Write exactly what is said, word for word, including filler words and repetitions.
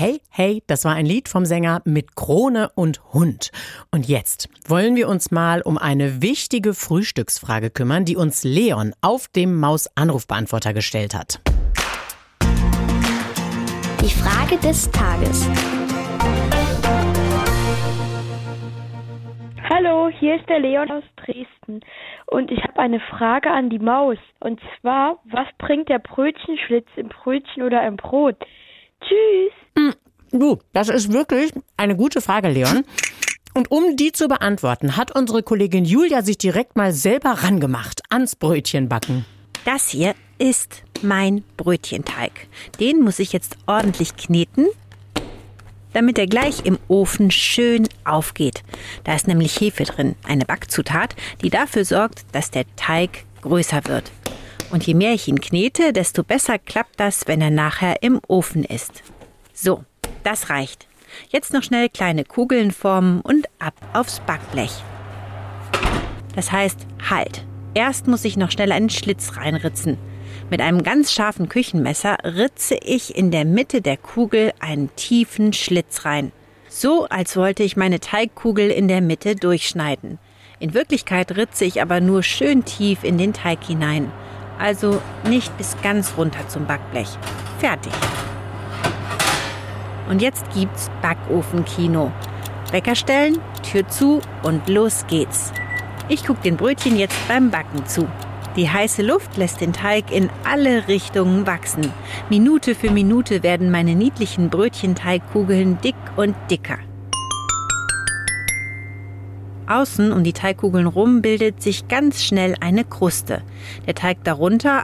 Hey, hey, das war ein Lied vom Sänger Mit Krone und Hund. Und jetzt wollen wir uns mal um eine wichtige Frühstücksfrage kümmern, die uns Leon auf dem Maus-Anrufbeantworter gestellt hat. Die Frage des Tages. Hallo, hier ist der Leon aus Dresden und ich habe eine Frage an die Maus. Und zwar, was bringt der Brötchenschlitz im Brötchen oder im Brot? Tschüss. Du, das ist wirklich eine gute Frage, Leon. Und um die zu beantworten, hat unsere Kollegin Julia sich direkt mal selber rangemacht ans Brötchenbacken. Das hier ist mein Brötchenteig. Den muss ich jetzt ordentlich kneten, damit er gleich im Ofen schön aufgeht. Da ist nämlich Hefe drin, eine Backzutat, die dafür sorgt, dass der Teig größer wird. Und je mehr ich ihn knete, desto besser klappt das, wenn er nachher im Ofen ist. So, das reicht. Jetzt noch schnell kleine Kugeln formen und ab aufs Backblech. Das heißt, halt. Erst muss ich noch schnell einen Schlitz reinritzen. Mit einem ganz scharfen Küchenmesser ritze ich in der Mitte der Kugel einen tiefen Schlitz rein. So, als wollte ich meine Teigkugel in der Mitte durchschneiden. In Wirklichkeit ritze ich aber nur schön tief in den Teig hinein. Also nicht bis ganz runter zum Backblech. Fertig. Und jetzt gibt's Backofenkino. Wecker stellen, Tür zu und los geht's. Ich gucke den Brötchen jetzt beim Backen zu. Die heiße Luft lässt den Teig in alle Richtungen wachsen. Minute für Minute werden meine niedlichen Brötchenteigkugeln dick und dicker. Außen um die Teigkugeln rum bildet sich ganz schnell eine Kruste. Der Teig darunter